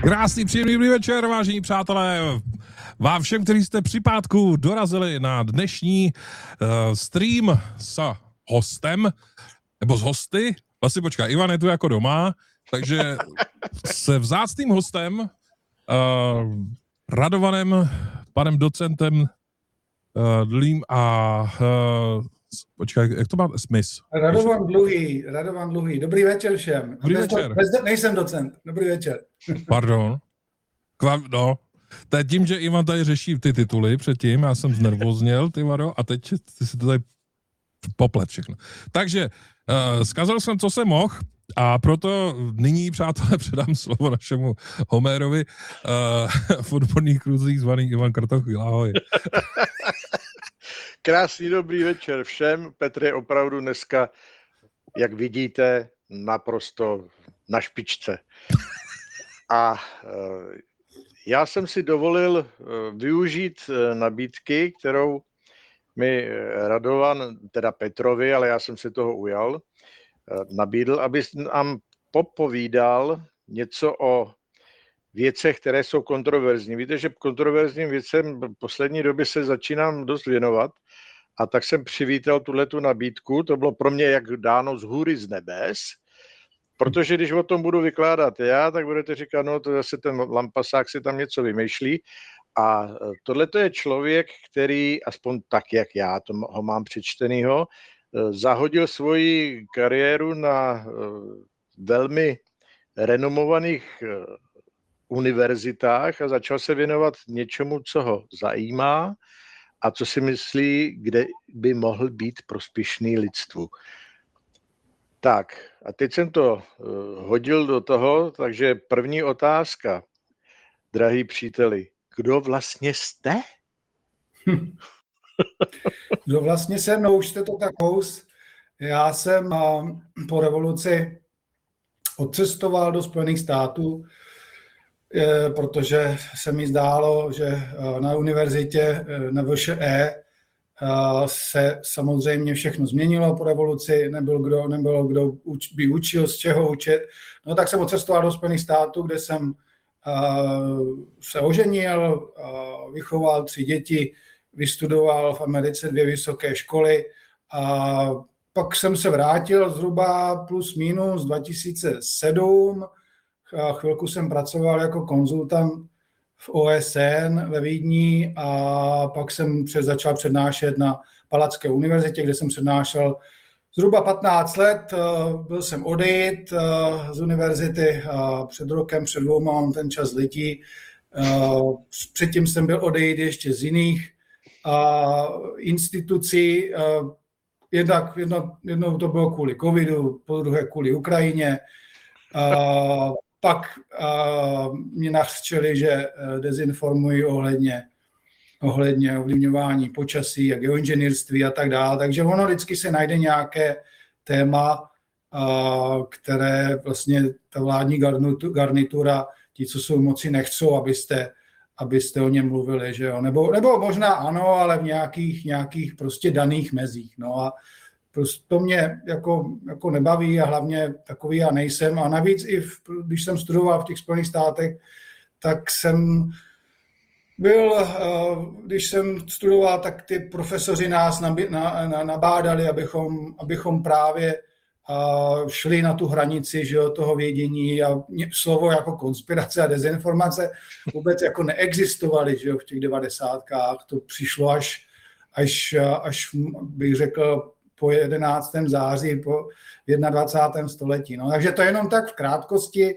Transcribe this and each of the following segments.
Krásný, příjemný dobrý večer, vážení přátelé. Vám všem, kteří jste při pátku dorazili na dnešní stream s hostem, nebo s hosty. Vlastně počkej, Ivan je tu jako doma, takže se vzácným hostem, Radovanem, panem docentem Dlým a počkej, jak to má? Smith. Radovan Dluhý. Dobrý večer všem. Dobrý večer. Nejsem docent. Dobrý večer. Pardon. No. Teď tím, že Ivan tady řeší ty tituly předtím, já jsem znervozněl, ty Varo, a teď si to tady poplet všechno. Takže zkazal jsem, co jsem mohl, a proto nyní, přátelé, předám slovo našemu Homérovi v odborných kruzích zvaný Ivan Kratochvíl. Ahoj. Krásný dobrý večer všem. Petr je opravdu dneska, jak vidíte, naprosto na špičce. A já jsem si dovolil využít nabídky, kterou mi Radovan, teda Petrovi, ale já jsem se toho ujal, nabídl, aby nám popovídal něco o věcech, které jsou kontroverzní. Víte, že kontroverzním věcem v poslední době se začínám dost věnovat, a tak jsem přivítal tuhletu nabídku. To bylo pro mě jak dáno z hůry z nebes, protože když o tom budu vykládat já, tak budete říkat, no to zase ten lampasák si tam něco vymýšlí. A tohle je člověk, který, aspoň tak, jak já ho mám přečtenýho, zahodil svoji kariéru na velmi renomovaných univerzitách a začal se věnovat něčemu, co ho zajímá a co si myslí, kde by mohl být prospěšný lidstvu. Tak, a teď jsem to hodil do toho, takže první otázka, drahý příteli, kdo vlastně jste? Kdo vlastně jsem, no už jste to tak hous. Já jsem po revoluci odcestoval do Spojených států, protože se mi zdálo, že na univerzitě na VŠE se samozřejmě všechno změnilo po revoluci, nebylo kdo by učil, z čeho učit. No tak jsem odcestoval do Spojených států, kde jsem se oženil, vychoval 3 děti, vystudoval v Americe 2 vysoké školy a pak jsem se vrátil zhruba plus minus 2007. Chvilku jsem pracoval jako konzultant v OSN ve Vídni a pak jsem začal přednášet na Palacké univerzitě, kde jsem přednášel zhruba 15 let. Byl jsem odejít z univerzity před rokem, před 2, on ten čas letí. Předtím jsem byl odejít ještě z jiných institucí. Jednou to bylo kvůli covidu, po druhé kvůli Ukrajině. Pak mě nařčeli, že dezinformuji ohledně ovlivňování počasí a geoinženýrství a tak dále. Takže ono vždycky se najde nějaké téma, které vlastně ta vládní garnitura, ti, co jsou v moci, nechcou, abyste o něm mluvili, že jo? Nebo možná ano, ale v nějakých prostě daných mezích. No a prostě to mě jako nebaví a hlavně takový já nejsem. A navíc když jsem studoval v těch Spojených státech, tak jsem když jsem studoval, tak ty profesoři nás nabádali, abychom právě šli na tu hranici, že jo, toho vědění, a slovo jako konspirace a dezinformace vůbec jako neexistovaly, že jo, v těch 90kách. To přišlo až bych řekl po 11. září, po 21. století. No, takže to je jenom tak v krátkosti.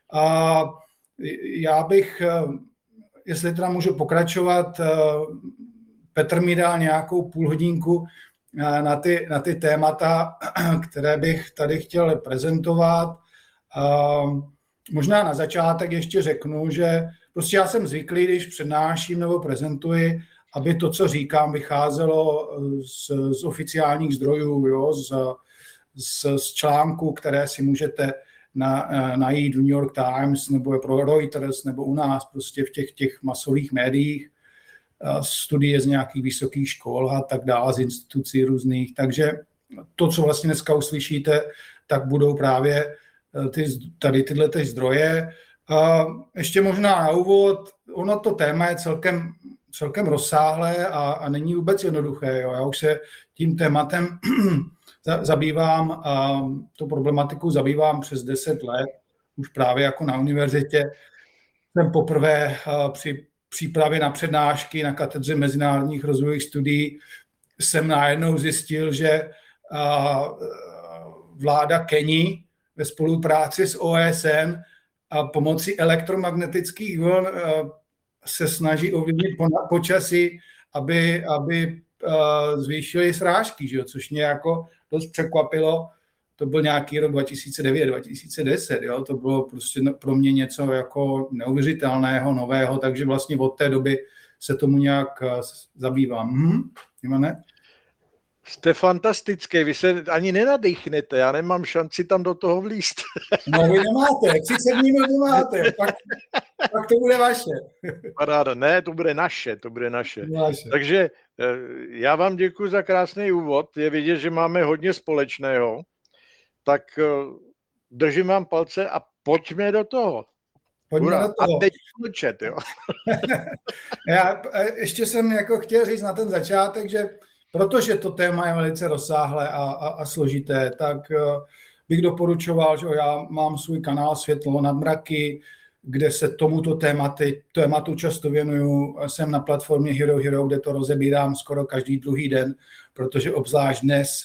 Já bych, jestli teda můžu pokračovat, Petr mi dal nějakou půlhodinku na ty témata, které bych tady chtěl prezentovat. Možná na začátek ještě řeknu, že prostě já jsem zvyklý, když přednáším nebo prezentuji, aby to, co říkám, vycházelo z oficiálních zdrojů, jo, z článků, které si můžete najít v New York Times nebo pro Reuters nebo u nás prostě v těch masových médiích, studie z nějakých vysokých škol a tak dále, z institucí různých. Takže to, co vlastně dneska uslyšíte, tak budou právě tyhle zdroje. Ještě možná na úvod, ono to téma je celkem rozsáhlé a není vůbec jednoduché. Jo. Já už se tím tématem zabývám, tu problematiku zabývám přes 10 let, už právě jako na univerzitě. Jsem poprvé při přípravě na přednášky na katedře mezinárodních rozvojových studií jsem najednou zjistil, že vláda Keni ve spolupráci s OSN a pomocí elektromagnetických vln se snaží ovlivnit počasí, aby zvýšili srážky, že jo? Což mě jako dost překvapilo. To byl nějaký rok 2009, 2010, jo? To bylo prostě pro mě něco jako neuvěřitelného, nového, takže vlastně od té doby se tomu nějak zabývám. Ivane? Jste fantastický, vy se ani nenadýchnete, já nemám šanci tam do toho vlízt. No vy nemáte, 30 minut nemáte, pak to bude vaše. Paráda, ne, to bude naše. Takže já vám děkuji za krásný úvod, je vidět, že máme hodně společného, tak držím vám palce a pojďme do toho. A teď mlčet, jo. Já ještě jsem jako chtěl říct na ten začátek, že protože to téma je velice rozsáhlé a složité, tak bych doporučoval, že já mám svůj kanál Světlo nad mraky, kde se tomuto tématu často věnuju. Jsem na platformě Hero Hero, kde to rozebírám skoro každý druhý den, protože obzvlášť dnes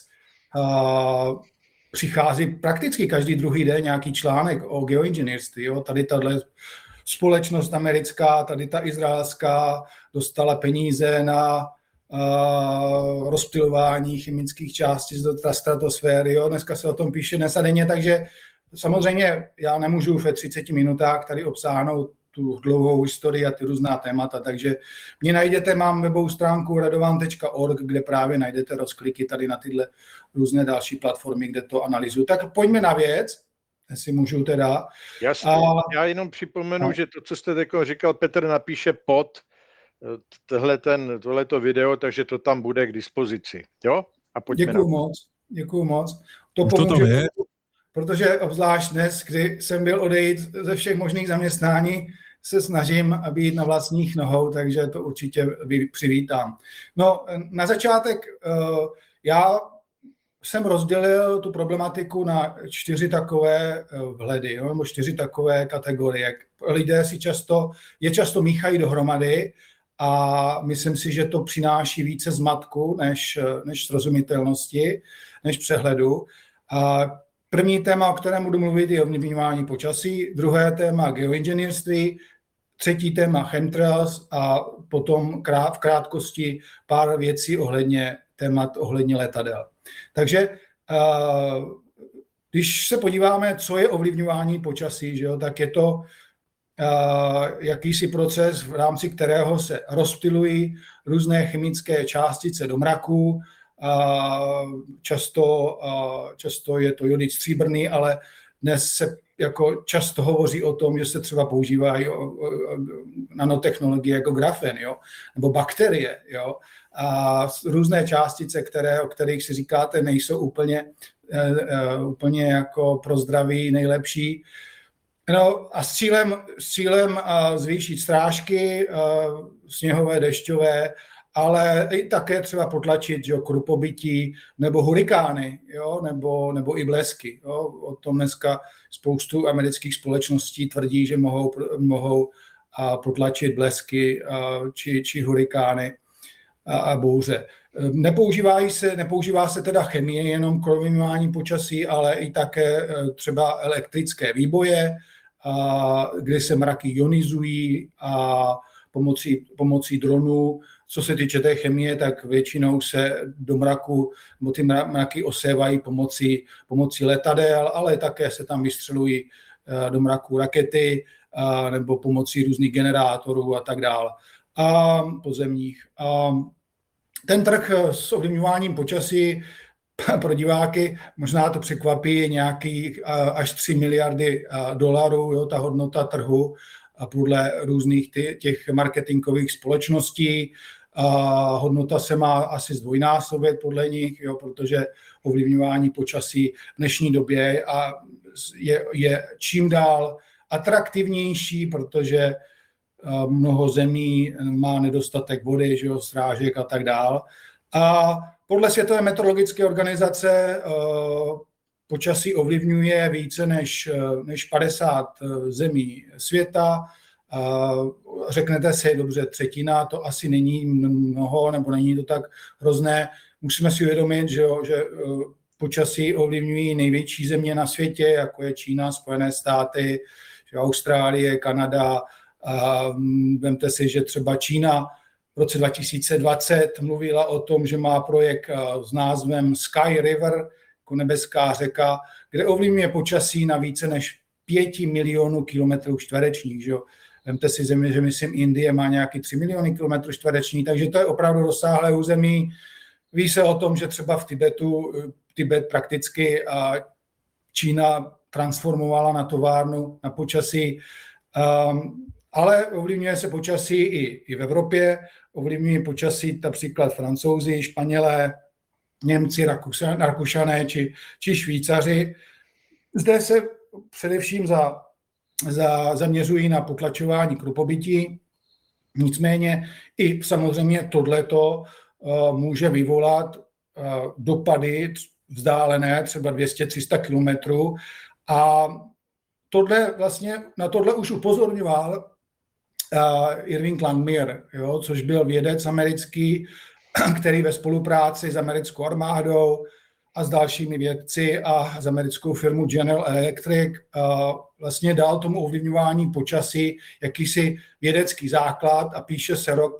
přichází prakticky každý druhý den nějaký článek o geoinženýrství. Jo? Tady tahle společnost americká, tady ta izraelská dostala peníze na rozptylování chemických částic do stratosféry. Jo? Dneska se o tom píše dnes a denně, takže samozřejmě já nemůžu ve 30 minutách tady obsáhnout tu dlouhou historii a ty různá témata, takže mě najdete, mám webovou stránku radovan.org, kde právě najdete rozkliky tady na tyhle různé další platformy, kde to analyzuju. Tak pojďme na věc, jestli můžu teda. Jasně, já jenom připomenu, že to, co jste říkal, Petr napíše pod tohleto video, takže to tam bude k dispozici. Jo? A pojďme. Děkuju moc. To pomůže, protože obzvlášť dnes, kdy jsem byl odejít ze všech možných zaměstnání, se snažím být na vlastních nohou, takže to určitě přivítám. No, na začátek já jsem rozdělil tu problematiku na 4 takové vhledy, nebo 4 takové kategorie. Lidé si často míchají dohromady a myslím si, že to přináší více zmatku než srozumitelnosti, než přehledu. První téma, o kterém budu mluvit, je ovlivňování počasí, druhé téma geoinženýrství, třetí téma chemtrails a potom v krátkosti pár věcí ohledně letadel. Takže když se podíváme, co je ovlivňování počasí, že jo, tak je to jakýsi proces, v rámci kterého se rozptylují různé chemické částice do mraků. Často je to jodid stříbrný, ale dnes se jako často hovoří o tom, že se třeba používají nanotechnologie jako grafen, jo, nebo bakterie, jo, a různé částice, o kterých si říkáte, nejsou úplně jako pro zdraví nejlepší. No a s cílem zvýšit srážky sněhové, dešťové, ale i také třeba potlačit, že, krupobytí nebo hurikány, jo, nebo i blesky. Jo. O tom dneska spoustu amerických společností tvrdí, že mohou potlačit blesky či hurikány a bouře. Nepoužívá se teda chemie jenom k ovlivňování počasí, ale i také třeba elektrické výboje, kdy se mraky ionizují a pomocí dronů. Co se týče té chemie, tak většinou se do mraku, nebo ty mraky osévají pomocí letadel, ale také se tam vystřelují do mraku rakety nebo pomocí různých generátorů a tak dále. A pozemních. Ten trh s ovlivňováním počasí pro diváky možná to překvapí, je nějaký až 3 miliardy dolarů, jo, ta hodnota trhu a podle různých těch marketingových společností. Hodnota se má asi zdvojnásobit podle nich, jo, protože ovlivňování počasí v dnešní době je čím dál atraktivnější, protože mnoho zemí má nedostatek vody, že jo, srážek a tak dál. A podle Světové meteorologické organizace počasí ovlivňuje více než 50 zemí světa. Řeknete si, dobře, třetina, to asi není mnoho, nebo není to tak hrozné. Musíme si uvědomit, že počasí ovlivňují největší země na světě, jako je Čína, Spojené státy, Austrálie, Kanada. Vemte si, že třeba Čína v roce 2020 mluvila o tom, že má projekt s názvem Sky River, jako nebeská řeka, kde ovlivňuje počasí na více než 5 milionů kilometrů čtverečních. Že? Vemte si země, že myslím Indie má nějaký 3 miliony kilometrů čtverečních, takže to je opravdu rozsáhlé území. Ví se o tom, že třeba v Tibet prakticky Čína transformovala na továrnu na počasí, ale ovlivňuje se počasí i v Evropě, ovlivňují počasí například Francouzi, Španělé, Němci, Rakušané či Švýcaři. Zde se především zaměřují na potlačování krupobytí, nicméně i samozřejmě tohleto může vyvolat dopady vzdálené, třeba 200-300 kilometrů. A na tohle už upozorňoval Irving Langmuir, což byl vědec americký, který ve spolupráci s americkou armádou a s dalšími vědci a s americkou firmou General Electric vlastně dal tomu ovlivňování počasí jakýsi vědecký základ a píše se rok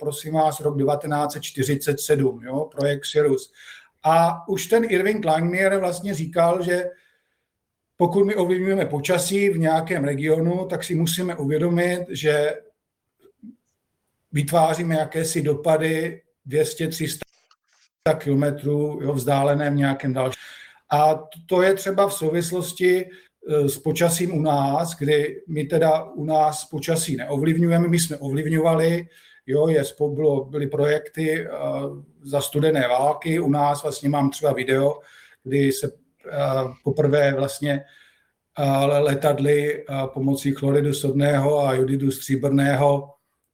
1947, projekt Sirius. A už ten Irving Langmuir vlastně říkal, že pokud my ovlivňujeme počasí v nějakém regionu, tak si musíme uvědomit, že vytváříme jakési dopady 200-300 kilometrů vzdálené v nějakém dalším. A to je třeba v souvislosti s počasím u nás, kdy my teda u nás počasí neovlivňujeme, my jsme ovlivňovali, byly projekty za studené války, u nás vlastně mám třeba video, kdy se poprvé vlastně letadly pomocí chloridu sodného a jodidu stříbrného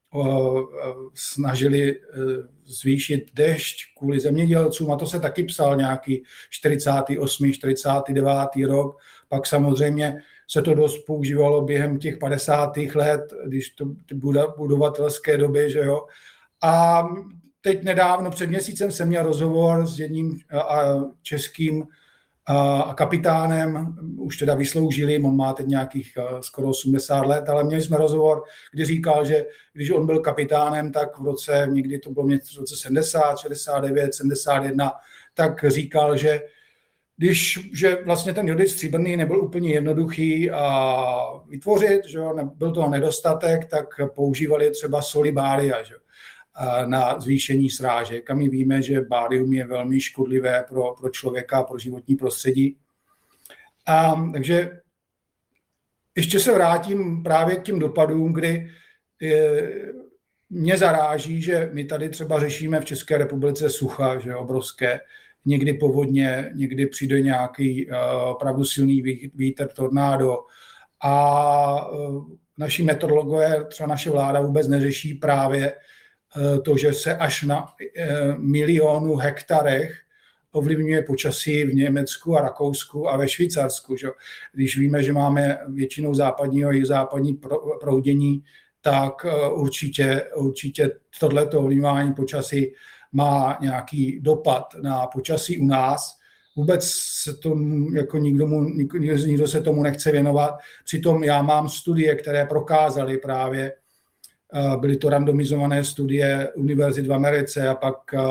snažili zvýšit dešť kvůli zemědělcům, a to se taky psal nějaký 48., 49. rok. Pak samozřejmě se to dost používalo během těch 50. let, když to budovatelské doby, že jo. A teď nedávno, před měsícem jsem měl rozhovor s jedním českým kapitánem, už teda vysloužilým, on má teď nějakých skoro 80 let, ale měli jsme rozhovor, kdy říkal, že když on byl kapitánem, tak v roce, někdy to bylo v roce 70, 69, 71, tak říkal, že že vlastně ten jodid stříbrný nebyl úplně jednoduchý vytvořit, že byl toho nedostatek, tak používali třeba soli bária, že na zvýšení srážek. A my víme, že bárium je velmi škodlivé pro člověka a pro životní prostředí. Takže ještě se vrátím právě k těm dopadům, kdy mě zaráží, že my tady třeba řešíme v České republice sucha, že obrovské, někdy povodně, někdy přijde nějaký opravdu silný vítr, tornádo. A naši meteorologové, třeba naše vláda vůbec neřeší právě to, že se až na milionu hektarech ovlivňuje počasí v Německu a Rakousku a ve Švýcarsku. Že? Když víme, že máme většinou západního i západní proudění, tak určitě tohleto ovlivňování počasí má nějaký dopad na počasí u nás. Vůbec se to, jako nikdo se tomu nechce věnovat. Přitom já mám studie, které prokázaly právě, byly to randomizované studie univerzit v Americe a pak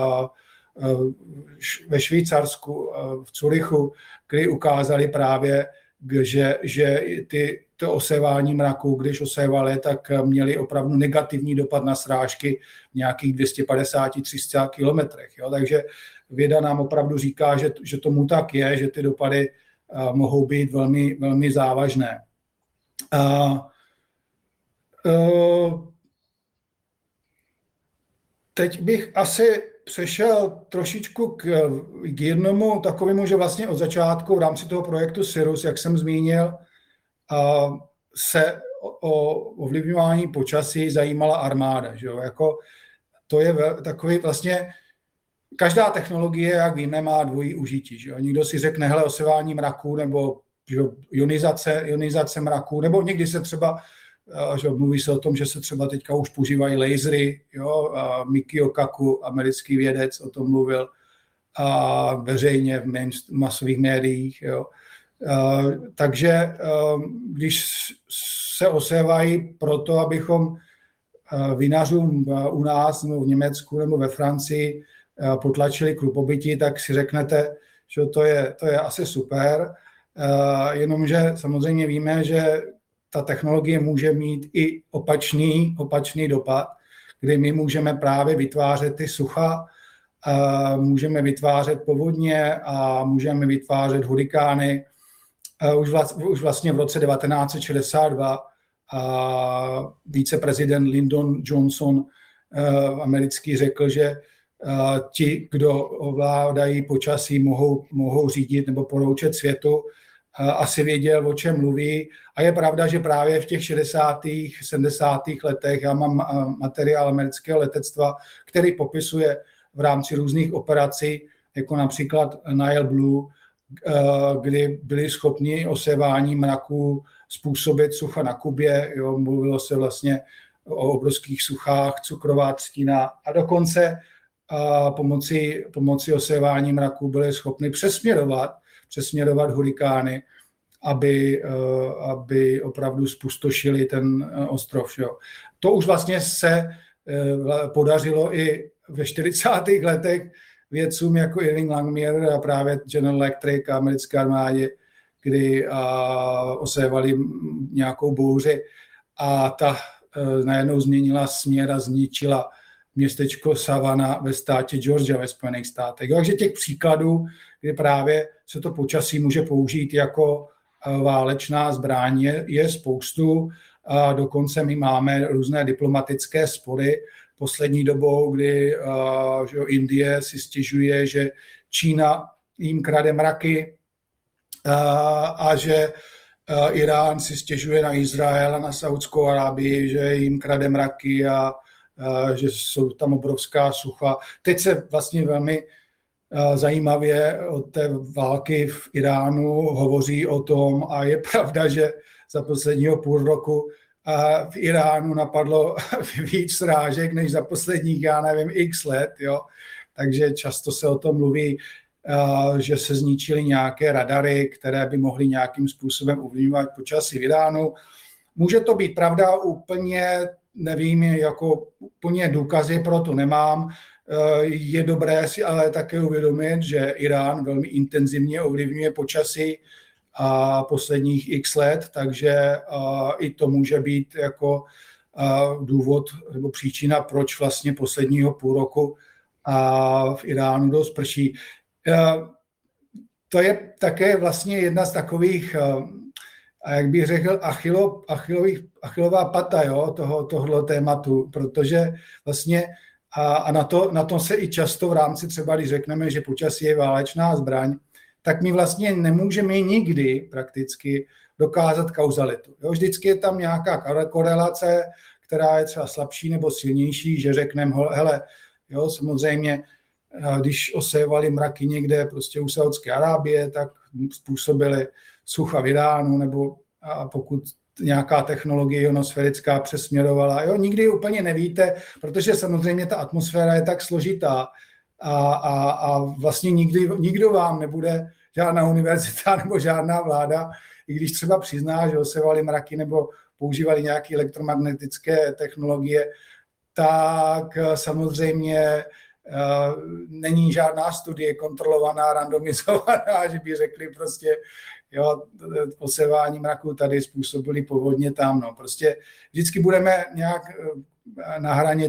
ve Švýcarsku, v Curychu, kdy ukázali právě, že to osévání mraků, když osévali, tak měli opravdu negativní dopad na srážky v nějakých 250-300 kilometrech. Takže věda nám opravdu říká, že tomu tak je, že ty dopady mohou být velmi, velmi závažné. Teď bych asi přešel trošičku k jednomu takovému, že vlastně od začátku v rámci toho projektu Sirius, jak jsem zmínil, se o ovlivňování počasí zajímala armáda. Že jo? Jako, to je takový vlastně, každá technologie, jak víme, má dvojí užití. Že jo? Někdo si řekne, hele, osevání mraků nebo že ionizace mraků, nebo někdy se třeba, že mluví se o tom, že se třeba teďka už používají lasery, jo? Mikio Kaku, americký vědec, o tom mluvil a veřejně v masových médiích. Jo? Takže když se osévají proto, abychom vinařům u nás nebo v Německu nebo ve Francii potlačili krupobytí, tak si řeknete, že to je asi super, jenomže samozřejmě víme, že ta technologie může mít i opačný dopad, kdy my můžeme právě vytvářet ty sucha, můžeme vytvářet povodně a můžeme vytvářet hurikány. Už vlastně v roce 1962 viceprezident Lyndon Johnson americký řekl, že ti, kdo ovládají počasí, mohou řídit nebo poroučet světu, asi věděl, o čem mluví. A je pravda, že právě v těch 60. 70. letech já mám materiál amerického letectva, který popisuje v rámci různých operací, jako například Nile Blue, kdy byli schopni osévání mraků způsobit sucha na Kubě. Jo, mluvilo se vlastně o obrovských suchách, cukrová třtina a dokonce pomocí osévání mraků byli schopni přesměrovat hurikány, aby opravdu spustošili ten ostrov. Jo. To už vlastně se podařilo i ve 40. letech vědcům jako Irving Langmuir a právě General Electric a americké armádě, kdy osévali nějakou bouři a ta najednou změnila směr a zničila městečko Savannah ve státě Georgia ve Spojených státech. Takže těch příkladů, kdy právě se to počasí může použít jako válečná zbraň, je spoustu. A dokonce my máme různé diplomatické spory poslední dobou, kdy Indie si stěžuje, že Čína jim krade mraky a že Irán si stěžuje na Izrael a na Saudskou Arábii, že jim krade mraky a že jsou tam obrovská sucha. Teď se vlastně velmi zajímavě od té války v Iránu hovoří o tom a je pravda, že za posledního půl roku v Iránu napadlo víc srážek než za posledních, já nevím, x let. Jo? Takže často se o tom mluví, že se zničily nějaké radary, které by mohly nějakým způsobem ovlivňovat počasí v Iránu. Může to být pravda, úplně nevím, jako úplně důkazy pro to nemám. Je dobré si ale také uvědomit, že Irán velmi intenzivně ovlivňuje počasí a posledních x let, takže i to může být jako důvod nebo příčina, proč vlastně posledního půl roku v Iránu dost prší. To je také vlastně jedna z takových, jak bych řekl, achilová pata, jo, tohoto tématu, protože vlastně a na to se i často v rámci třeba, když řekneme, že počasí je válečná zbraň, tak my vlastně nemůžeme nikdy prakticky dokázat kauzalitu. Jo, vždycky je tam nějaká korelace, která je třeba slabší nebo silnější, že řekneme, hele, jo, samozřejmě, když osévali mraky někde prostě u Saudské Arábie, tak způsobili sucha v Iránu, nebo pokud nějaká technologie ionosférická přesměrovala. Jo, nikdy úplně nevíte, protože samozřejmě ta atmosféra je tak složitá a vlastně nikdo vám nebude, žádná univerzita nebo žádná vláda, i když třeba přizná, že osévali mraky nebo používali nějaké elektromagnetické technologie, tak samozřejmě není žádná studie kontrolovaná, randomizovaná, že by řekli prostě, jo, osévání mraků tady způsobili povodně tam, no. Prostě vždycky budeme nějak na hraně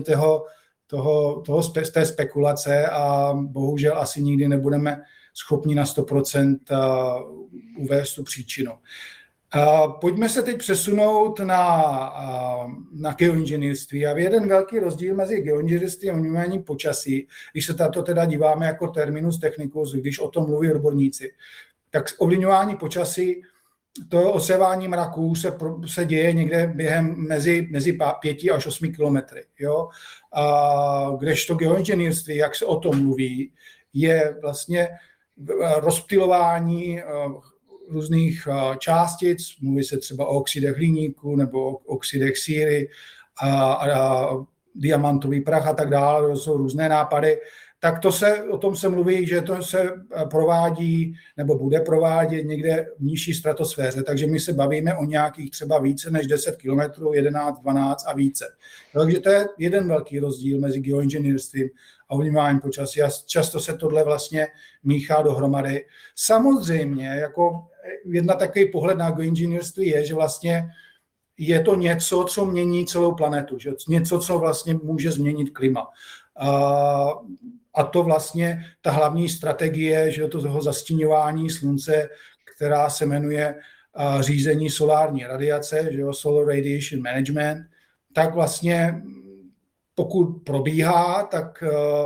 té spekulace a bohužel asi nikdy nebudeme schopni na 100% uvést tu příčinu. Pojďme se teď přesunout na geoinženýrství. A jeden velký rozdíl mezi geoinženýrstvím a ovlivňováním počasí, když se tato teda díváme jako terminus technicus, když o tom mluví odborníci, tak ovlivňování počasí to osévání mraků se děje někde mezi 5 až 8 kilometry. Jo? A kdežto geoinženýrství, jak se o tom mluví, je vlastně rozptylování různých částic, mluví se třeba o oxidech hliníku nebo o oxidech síry a diamantový prach a tak dále, to jsou různé nápady, tak o tom se mluví, že to se provádí nebo bude provádět někde v nižší stratosféře, takže my se bavíme o nějakých třeba více než 10 kilometrů, 11, 12 a více. Takže to je jeden velký rozdíl mezi geoinženýrstvím a ovlivňováním počasí a často se tohle vlastně míchá dohromady. Samozřejmě, jako jedna takový pohled na geoinženýrství je, že vlastně je to něco, co mění celou planetu, že něco, co vlastně může změnit klima. A to vlastně ta hlavní strategie, že toho zastíňování slunce, která se jmenuje řízení solární radiace, že Solar Radiation Management, tak vlastně pokud probíhá, tak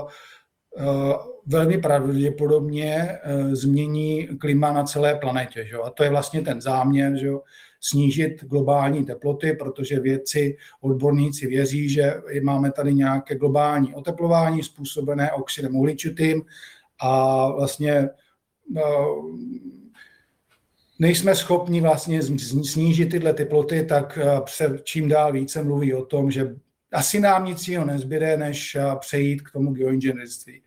velmi pravděpodobně změní klima na celé planetě. Že? A to je vlastně ten záměr, že? Snížit globální teploty, protože vědci, odborníci věří, že máme tady nějaké globální oteplování způsobené oxidem uhličitým a vlastně nejsme schopni vlastně snížit tyhle teploty, tak se čím dál více mluví o tom, že asi nám nic jiného nezbyde, než přejít k tomu geoinženýrství.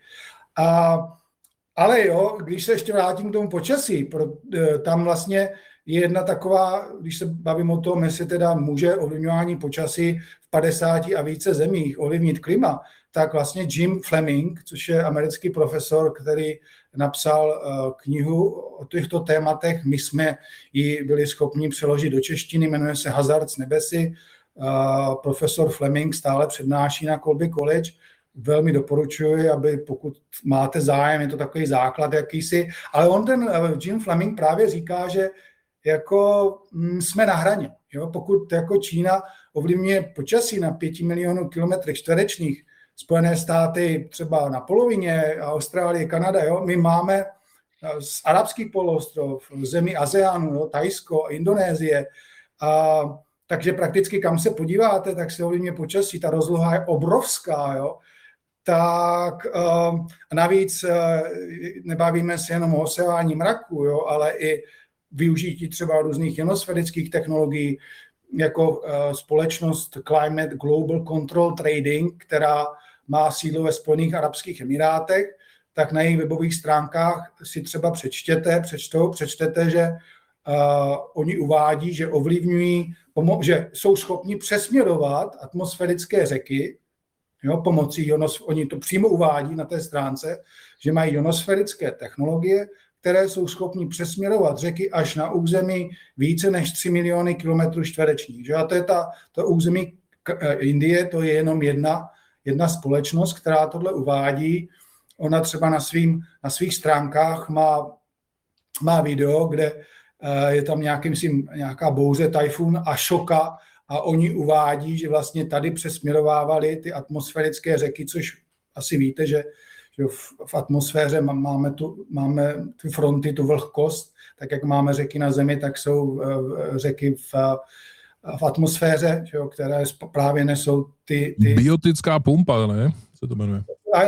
Ale jo, když se ještě vrátím k tomu počasí, tam vlastně je jedna taková, když se bavím o tom, jestli teda může ovlivňování počasí v 50 a více zemích ovlivnit klima, tak vlastně Jim Fleming, což je americký profesor, který napsal knihu o těchto tématech, my jsme ji byli schopni přeložit do češtiny, jmenuje se Hazard z nebesy. Profesor Fleming stále přednáší na Colby College. Velmi doporučuji, aby pokud máte zájem, je to takový základ jakýsi, ale Jim Fleming právě říká, že jako jsme na hraně. Jo? Pokud jako Čína ovlivňuje počasí na 5 milionů kilometrů čtverečních, Spojené státy třeba na polovině, Austrálie, Kanada, jo? My máme arabský poloostrov, zemi ASEANu, jo? Thajsko, Indonésie, takže prakticky kam se podíváte, tak se ovlivňuje počasí, ta rozloha je obrovská, jo? Tak a navíc nebavíme se jenom o osévání mraku, jo? Ale i využití třeba různých ionosférických technologií, jako společnost Climate Global Control Trading, která má sídlo ve Spojených arabských emirátech, tak na jejich webových stránkách si třeba přečtete, že oni uvádí, že ovlivňují, že jsou schopni přesměrovat atmosférické řeky, jo, pomocí oni to přímo uvádí na té stránce, že mají ionosférické technologie, které jsou schopni přesměrovat řeky až na území více než 3 miliony kilometrů čtverečních. Že? A to je to území Indie, to je jenom jedna společnost, která tohle uvádí. Ona třeba na svých stránkách má video, kde je tam nějaká bouře, tajfun a šoka a oni uvádí, že vlastně tady přesměrovávali ty atmosférické řeky, což asi víte, že v atmosféře máme ty fronty, tu vlhkost, tak jak máme řeky na Zemi, tak jsou řeky v atmosféře, které právě nesou ty... Biotická pumpa, ne? Se to jmenuje.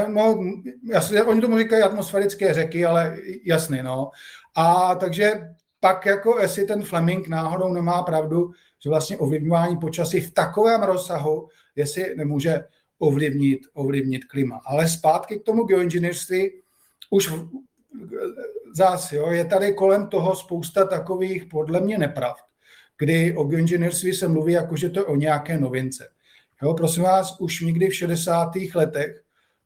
Oni tomu říkají atmosférické řeky, ale jasný, no. A takže pak jako jestli ten Fleming náhodou nemá pravdu, že vlastně ovlivňování počasí v takovém rozsahu, jestli nemůže ovlivnit klima. Ale zpátky k tomu geoinženýrství, už zase, jo, je tady kolem toho spousta takových podle mě nepravd, kdy o geoinženýrství se mluví jako, že to je o nějaké novince. Jo, prosím vás, už někdy v 60. letech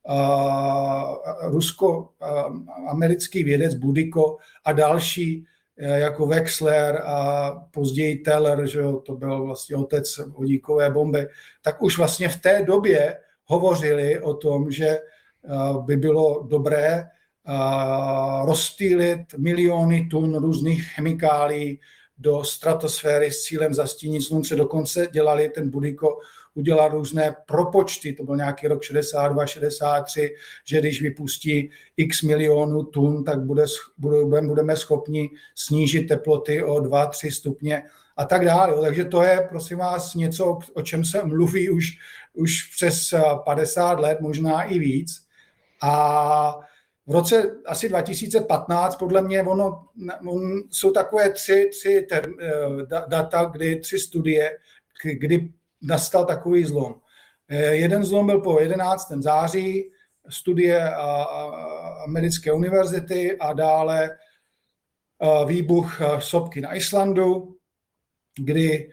rusko-americký vědec Budiko a další, jako Wexler a později Teller, že to byl vlastně otec vodíkové bomby, tak už vlastně v té době hovořili o tom, že by bylo dobré rozptýlit miliony tun různých chemikálií do stratosféry s cílem zastínit slunce. Dokonce dělali, ten Budiko udělal různé propočty, to byl nějaký rok 62, 63, že když vypustí x milionů tun, tak budeme schopni snížit teploty o 2-3 stupně a tak dále. Takže to je, prosím vás, něco, o čem se mluví už přes 50 let, možná i víc. A v roce asi 2015, podle mě, jsou takové tři data, tři studie, kdy nastal takový zlom. Jeden zlom byl po 11. září, studie americké univerzity a dále výbuch sopky na Islandu, kdy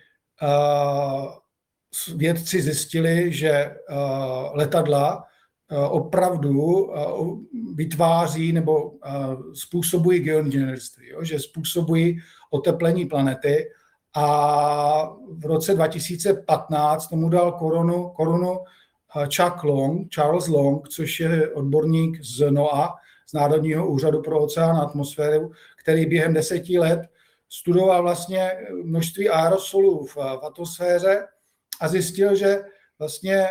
vědci zjistili, že letadla opravdu vytváří nebo způsobují geoinženýrství, že způsobují oteplení planety. A v roce 2015 tomu dal korunu Charles Long, což je odborník z NOAA, z Národního úřadu pro oceán a atmosféru, který během 10 let studoval vlastně množství aerosolů v atmosféře a zjistil, že vlastně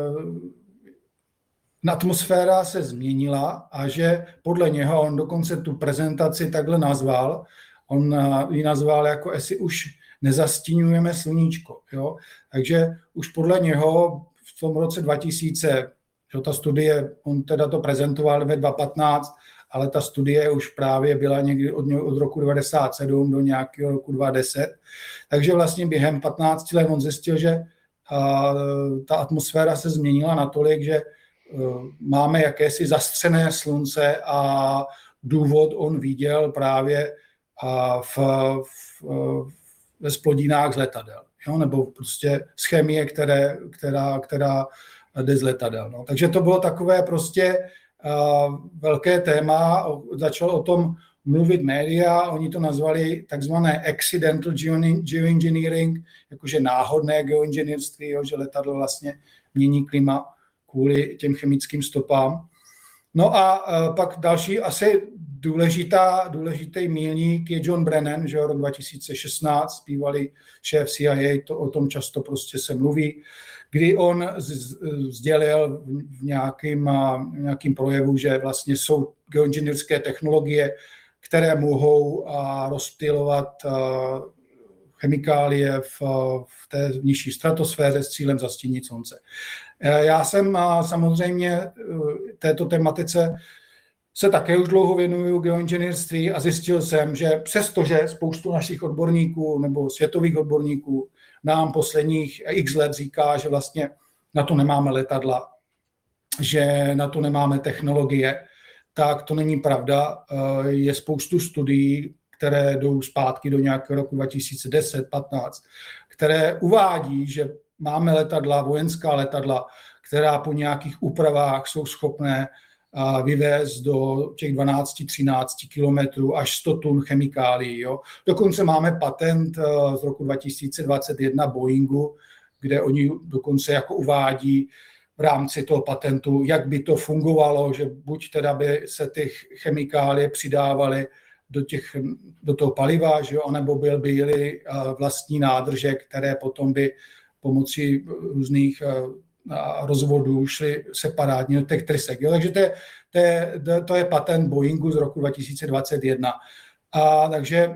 atmosféra se změnila a že podle něho, on dokonce tu prezentaci takhle nazval, on ji nazval jako jestli už nezastínujeme sluníčko. Jo? Takže už podle něho v tom roce 2000, že ta studie, on teda to prezentoval ve 2015, ale ta studie už právě byla někdy od roku 1997 do nějakého roku 2010. Takže vlastně během 15 let on zjistil, že ta atmosféra se změnila natolik, že máme jakési zastřené slunce a důvod on viděl právě ve splodinách z letadel, jo? Nebo prostě z chemie, která jde z letadel. No. Takže to bylo takové prostě velké téma, začalo o tom mluvit média, oni to nazvali takzvané accidental geoengineering, jakože náhodné geoinženýrství, že letadlo vlastně mění klima kvůli těm chemickým stopám. No a pak další asi důležitý milník je John Brennan, že rok 2016, bývalý šéf CIA, o tom často prostě se mluví, kdy on sdělil v nějakým projevu, že vlastně jsou geoinženýrské technologie, které mohou rozptylovat chemikálie v té nižší stratosféře s cílem zastínit slunce. Já jsem samozřejmě této tematice se také už dlouho věnuju geoinženýrství a zjistil jsem, že přestože spoustu našich odborníků nebo světových odborníků nám posledních x let říká, že vlastně na to nemáme letadla, že na to nemáme technologie, tak to není pravda. Je spoustu studií, které jdou zpátky do nějakého roku 2010-15, které uvádí, že máme letadla, vojenská letadla, která po nějakých úpravách jsou schopné vyvést do těch 12-13 kilometrů až 100 tun chemikálií. Jo. Dokonce máme patent z roku 2021 Boeingu, kde oni dokonce jako uvádí v rámci toho patentu, jak by to fungovalo, že buď teda by se ty chemikálie přidávaly do toho paliva, že jo, anebo byly vlastní nádrže, které potom by pomocí různých rozvodů šly separátně do těch trysek. Jo? Takže to je patent Boeingu z roku 2021. Takže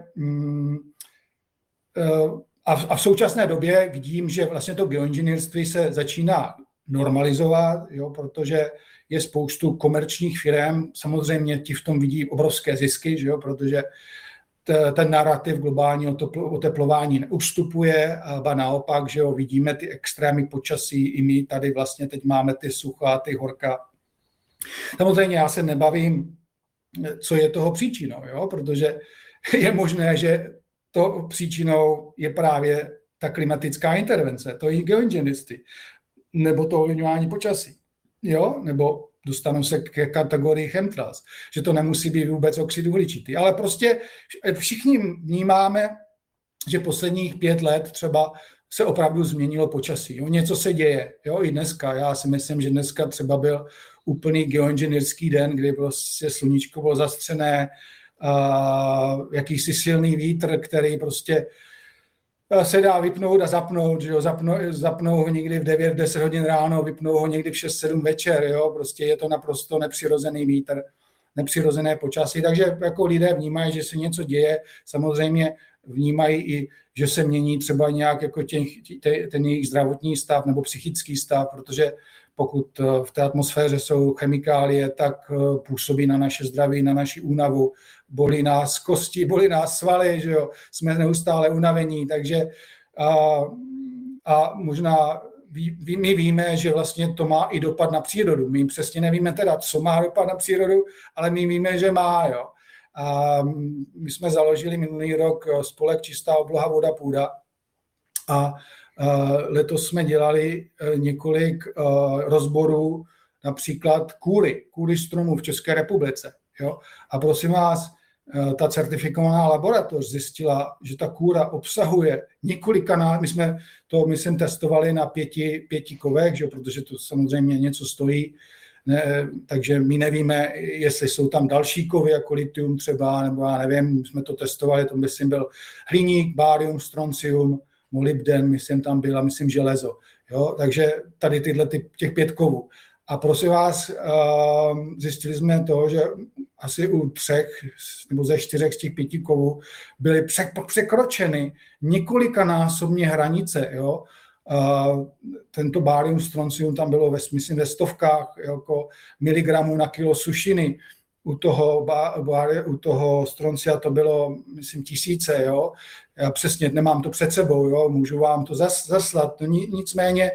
v současné době vidím, že vlastně to geoinženýrství se začíná normalizovat, jo? Protože je spoustu komerčních firm, samozřejmě ti v tom vidí obrovské zisky, že jo? Protože ten narrativ globálního oteplování neustupuje, ba naopak, že jo, vidíme ty extrémy počasí, i my tady vlastně teď máme ty sucha, ty horka. Samozřejmě já se nebavím, co je toho příčinou, jo, protože je možné, že to příčinou je právě ta klimatická intervence, to je geoinženýrství, nebo to ovlivňování počasí, jo, nebo dostanu se k kategorii chemtrails, že to nemusí být vůbec oxid uhličitý. Ale prostě všichni vnímáme, že posledních 5 let třeba se opravdu změnilo počasí. Jo? Něco se děje, jo? I dneska. Já si myslím, že dneska třeba byl úplný geoinženýrský den, kdy prostě sluníčko bylo zastřené, jakýsi silný vítr, který prostě se dá vypnout a zapnout, že jo? Zapnou ho někdy v 9-10 hodin ráno, vypnou ho někdy v 6-7 večer, jo? Prostě je to naprosto nepřirozený vítr, nepřirozené počasí, takže jako lidé vnímají, že se něco děje, samozřejmě vnímají i, že se mění třeba nějak jako ten jejich zdravotní stav nebo psychický stav, protože pokud v té atmosféře jsou chemikálie, tak působí na naše zdraví, na naši únavu, bolí nás kosti, bolí nás svaly, že jo? Jsme neustále unavení, takže a možná my víme, že vlastně to má i dopad na přírodu. My přesně nevíme teda, co má dopad na přírodu, ale my víme, že má, jo. A my jsme založili minulý rok spolek Čistá obloha, voda, půda a letos jsme dělali několik rozborů, například kůry stromů v České republice. Jo? A prosím vás, ta certifikovaná laboratoř zjistila, že ta kůra obsahuje několika, my jsme to, myslím, testovali na pěti kovech, že? Protože to samozřejmě něco stojí, ne, takže my nevíme, jestli jsou tam další kovy, jako litium třeba, nebo já nevím, jsme to testovali, to myslím byl hliník, bárium, stroncium, molybden, myslím tam byl a myslím železo. Jo? Takže tady těch 5 kovů. A prosím vás, zjistili jsme to, že asi u 3 nebo ze 4 z těch 5 kovů byly překročeny několikanásobně hranice. Jo? Tento bárium, stroncium tam bylo myslím ve stovkách jako miligramů na kilo sušiny. U toho stroncia to bylo, myslím, 1000, jo. Já přesně nemám to před sebou, jo. Můžu vám to zaslat. Nicméně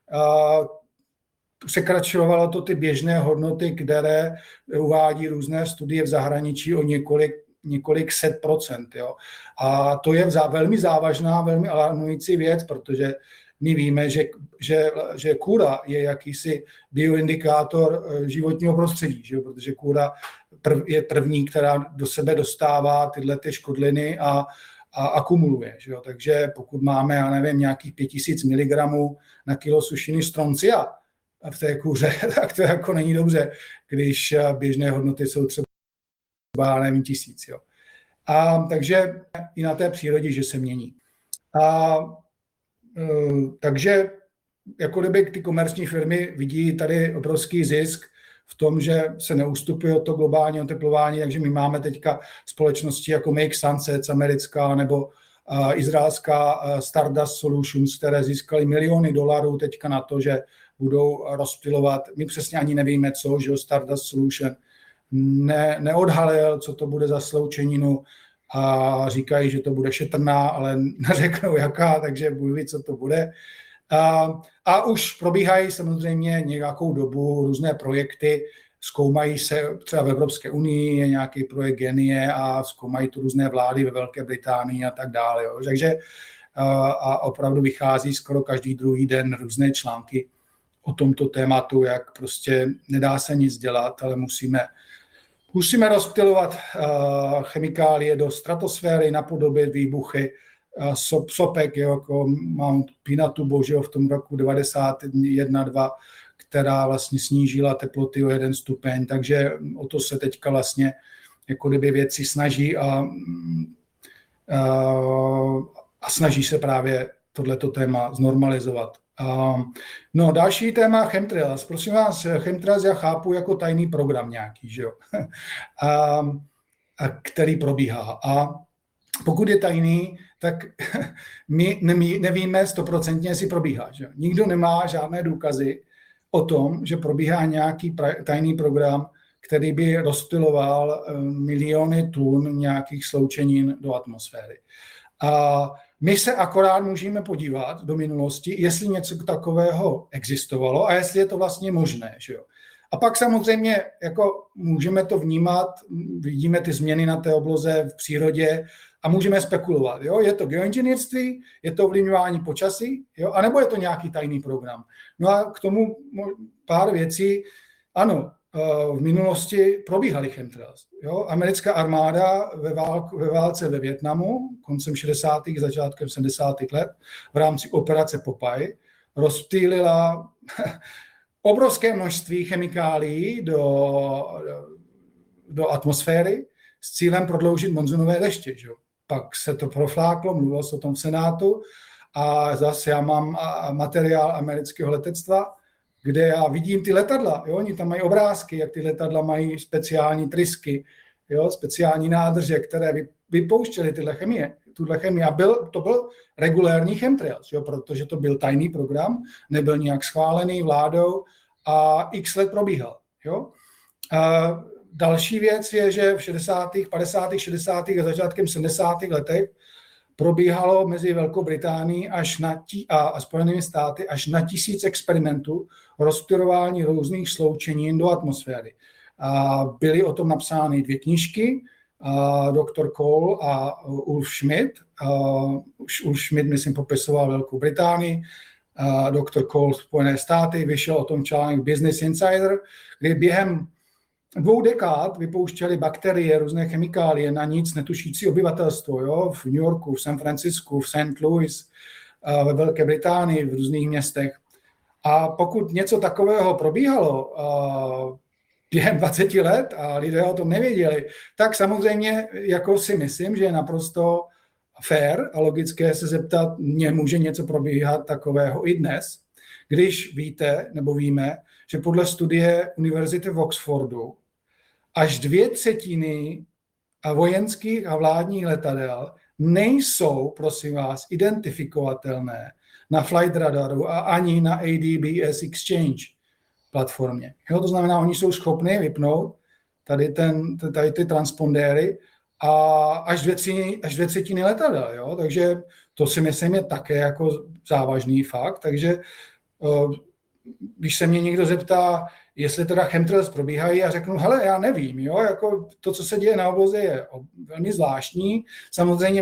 překračovalo to ty běžné hodnoty, které uvádí různé studie v zahraničí o několik set procent, jo. A to je velmi závažná, velmi alarmující věc, protože my víme, že kůra je jakýsi bioindikátor životního prostředí, že? Protože kůra je první, která do sebe dostává tyhle ty škodliny a akumuluje. Že? Takže pokud máme, já nevím, nějakých 5000 mg na kilo sušiny stroncia v té kůře, tak to jako není dobře, když běžné hodnoty jsou třeba, nevím, 1000. Jo. Takže i na té přírodě, že se mění. Takže jako kdyby ty komerční firmy vidí tady obrovský zisk v tom, že se neustupuje od to globální oteplování, takže my máme teďka společnosti jako Make Sunsets americká nebo izraelská Stardust Solutions, které získaly miliony dolarů teďka na to, že budou rozptylovat. My přesně ani nevíme, co, že Stardust Solution neodhalil, co to bude za sloučeninu, a říkají, že to bude šetrná, ale neřeknou jaká, takže Bůh ví, co to bude. A už probíhají samozřejmě nějakou dobu různé projekty, zkoumají se třeba v Evropské unii, je nějaký projekt Genie a zkoumají tu různé vlády ve Velké Británii a tak dále. Jo. Takže a opravdu vychází skoro každý druhý den různé články o tomto tématu, jak prostě nedá se nic dělat, ale musíme rozptylovat chemikálie do stratosféry, napodobit výbuchy sopek, jako Mount Pinatubo, že v tom roku 91-2, která vlastně snížila teploty o 1 stupeň, takže o to se teďka vlastně jako kdyby věci snaží a snaží se právě tohleto téma znormalizovat. No, další téma chemtrails. Prosím vás, chemtrails já chápu jako tajný program nějaký, že jo? Který probíhá. A pokud je tajný, tak my nevíme 100%, jestli probíhá. Že? Nikdo nemá žádné důkazy o tom, že probíhá nějaký tajný program, který by rozptyloval miliony tun nějakých sloučenin do atmosféry. A my se akorát můžeme podívat do minulosti, jestli něco takového existovalo a jestli je to vlastně možné. Že jo? A pak samozřejmě jako můžeme to vnímat, vidíme ty změny na té obloze v přírodě a můžeme spekulovat. Jo? Je to geoinženýrství, je to ovlivňování počasí, jo? Anebo je to nějaký tajný program. No a k tomu pár věcí. Ano, v minulosti probíhaly chemtrails. Jo? Americká armáda ve válce ve Vietnamu koncem 60. začátkem 70. let v rámci operace Popeye rozptýlila obrovské množství chemikálií do atmosféry s cílem prodloužit monzunové deště. Že? Pak se to profláklo, mluvilo se o tom v Senátu a zase já mám materiál amerického letectva, kde já vidím ty letadla. Jo? Oni tam mají obrázky, jak ty letadla mají speciální trysky, jo? Speciální nádrže, které vypouštěly tuhle chemii. A to byl regulérní chemtrails, jo? Protože to byl tajný program, nebyl nijak schválený vládou a x let probíhal. Jo? Další věc je, že v 60., 50., 60. a začátkem 70. letech probíhalo mezi Velkou Británií a Spojenými státy až na 1000 experimentů rozptylování různých sloučenin do atmosféry. Byly o tom napsány 2 knížky, Dr. Cole a Ulf Schmidt. Ulf Schmidt, myslím, popisoval Velkou Británii, Dr. Cole Spojené státy, vyšel o tom článek Business Insider, kdy během 2 dekád vypouštěly bakterie, různé chemikálie na nic netušící obyvatelstvo, jo? V New Yorku, v San Francisku, v St. Louis, ve Velké Británii, v různých městech. A pokud něco takového probíhalo během 20 let a lidé o tom nevěděli, tak samozřejmě jako si myslím, že je naprosto fair a logické se zeptat, může něco probíhat takového i dnes, když víte, nebo víme, že podle studie Univerzity v Oxfordu až 2/3 vojenských a vládních letadel nejsou, prosím vás, identifikovatelné na flight radaru a ani na ADBS Exchange platformě. Jo, to znamená, oni jsou schopni vypnout tady ty transpondéry a až 2/3 letadel. Jo? Takže to si myslím je také jako závažný fakt. Takže když se mě někdo zeptá, jestli teda chemtrails probíhají, já řeknu, hele, já nevím, jo, jako to, co se děje na obloze, je velmi zvláštní. Samozřejmě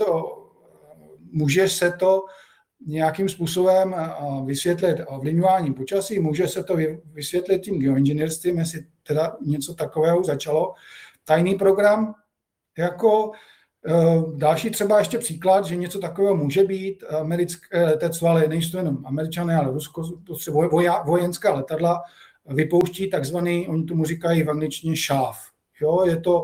může se to nějakým způsobem vysvětlit ovlivňováním počasí, může se to vysvětlit tím geoinženýrstvím, jestli teda něco takového začalo. Tajný program, jako další třeba ještě příklad, že něco takového může být americké letectvo, ale nejsou to jenom Američané, ale Rusko, vojenská letadla vypouští takzvaný, oni tomu říkají v angličtině šáv. Jo, je to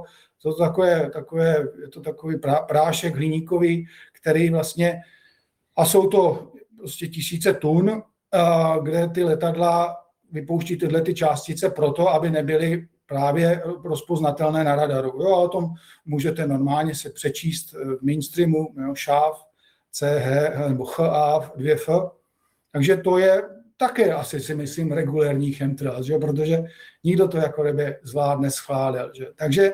takový prášek hliníkový, který vlastně, a jsou to prostě tisíce tun, kde ty letadla vypouští tyhle ty částice proto, aby nebyly právě rozpoznatelné na radaru. Jo, o tom můžete normálně se přečíst v mainstreamu, jo, šáv, CH nebo HA, 2F. Takže to je také asi si myslím regulérní chemtrails, že? Protože nikdo to jako kdyby zvládne schválil. Že? Takže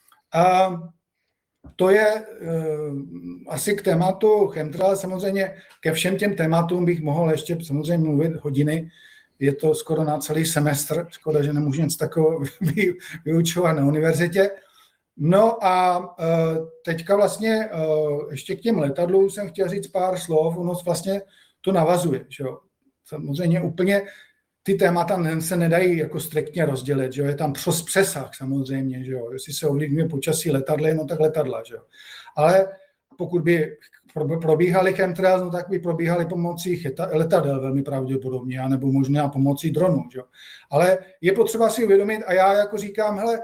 to je asi k tématu chemtrails. Samozřejmě ke všem těm tématům bych mohl ještě samozřejmě mluvit hodiny. Je to skoro na celý semestr. Škoda, že nemůžu nic takového vyučovat na univerzitě. No a teďka vlastně ještě k těm letadlům jsem chtěl říct pár slov. Ono vlastně to navazuje. Že jo? Samozřejmě úplně ty témata se nedají jako striktně rozdělit, že jo? Je tam přesah samozřejmě, že jo? Jestli se ovlivňuje počasí letadly, no tak letadla, že jo? Ale pokud by probíhaly chemtrails, no tak by probíhaly pomocí letadel velmi pravděpodobně, anebo možná pomocí dronů, že jo? Ale je potřeba si uvědomit, a já jako říkám, hele,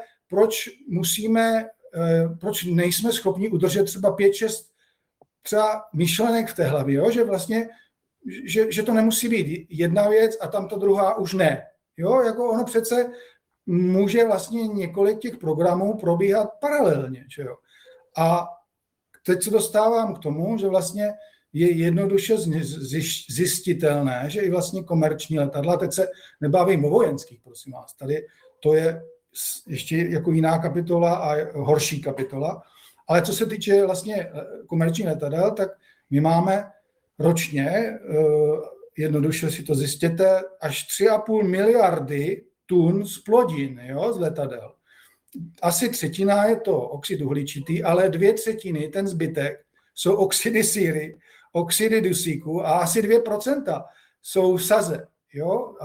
proč nejsme schopni udržet třeba 5-6 třeba myšlenek v té hlavě, jo? Že vlastně že to nemusí být jedna věc a tam ta druhá už ne. Jo, jako ono přece může vlastně několik těch programů probíhat paralelně. Že jo? A teď se dostávám k tomu, že vlastně je jednoduše zjistitelné, že i vlastně komerční letadla, teď se nebavím o vojenských, prosím vás, tady to je ještě jako jiná kapitola a horší kapitola, ale co se týče vlastně komerčních letadel, tak my máme ročně, jednoduše si to zjistěte, až 3,5 miliardy tun splodin, jo, z letadel. Asi 1/3 je to oxid uhličitý, ale 2/3, ten zbytek, jsou oxidy síry, oxidy dusíku a asi 2% jsou saze, jo,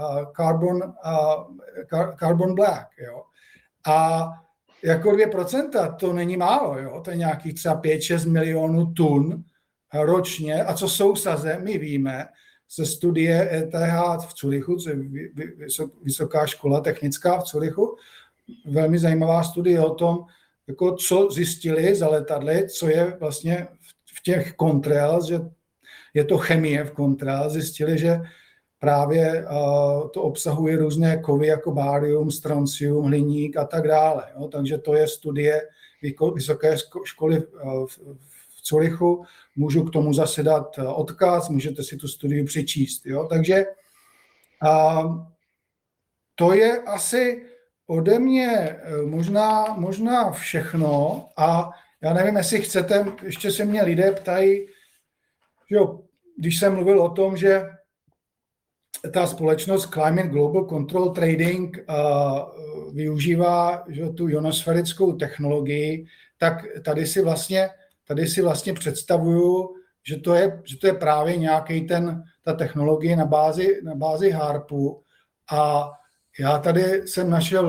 carbon black, jo. A jako 2% to není málo, jo, to je nějakých třeba 5-6 milionů tun ročně. A co jsou saze, my víme ze studie ETH v Curychu, co je vysoká škola technická v Curychu, velmi zajímavá studie o tom, jako co zjistili za letadly, co je vlastně v těch contrails, že je to chemie v contrails, zjistili, že právě to obsahuje různé kovy jako bárium, stroncium, hliník a tak dále. Jo. Takže to je studie vysoké školy v Curychu. Můžu k tomu zase dát odkaz, můžete si tu studii přečíst. Jo. Takže to je asi ode mě možná všechno a já nevím, jestli chcete, ještě se mě lidé ptají, že jo, když jsem mluvil o tom, že ta společnost Climate Global Control Trading využívá že, tu ionosférickou technologii, tak tady si vlastně představuju, že to je právě nějaký ta technologie na bázi HAARPu. A já tady jsem našel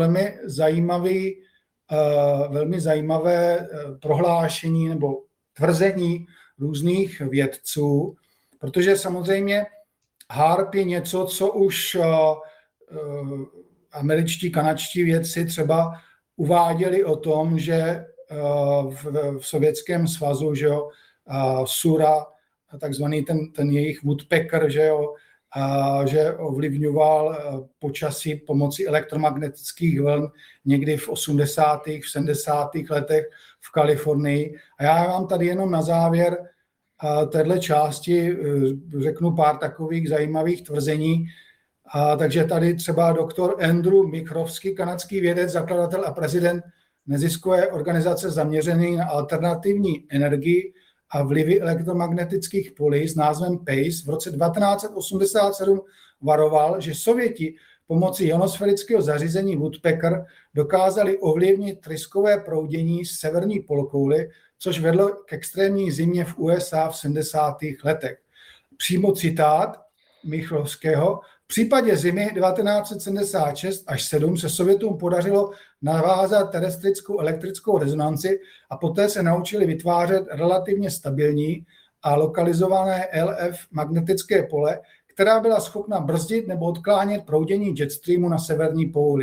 velmi zajímavé prohlášení nebo tvrzení různých vědců, protože samozřejmě HAARP je něco, co už američtí, kanadští vědci třeba uváděli o tom, že v Sovětském svazu, že jo, Sura, takzvaný ten jejich woodpecker, že jo, že ovlivňoval počasí pomocí elektromagnetických vln někdy v 80. v 70. letech v Kalifornii. A já vám tady jenom na závěr téhle části řeknu pár takových zajímavých tvrzení. Takže tady třeba doktor Andrew Mikrovský, kanadský vědec, zakladatel a prezident neziskové organizace zaměřené na alternativní energii a vlivy elektromagnetických polí s názvem PACE v roce 1987 varoval, že Sověti pomocí ionosférického zařízení Woodpecker dokázali ovlivnit tryskové proudění z severní polokouly, což vedlo k extrémní zimě v USA v 70. letech. Přímo citát Michlovského. V případě zimy 1976 až 7 se Sovětům podařilo navázat terestrickou elektrickou rezonanci a poté se naučili vytvářet relativně stabilní a lokalizované LF magnetické pole, která byla schopna brzdit nebo odklánět proudění jetstreamu na severní pouli.